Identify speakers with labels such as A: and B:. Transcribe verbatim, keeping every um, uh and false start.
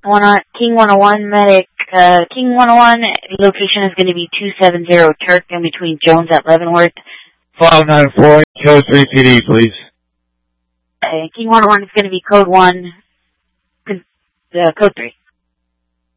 A: One on, King one oh one, medic, uh, King one oh one, location is going to be two seven zero Turk in between Jones at Leavenworth.
B: five nine four, code three C D, please.
A: Okay, King one oh one is going to be code one, uh, code three.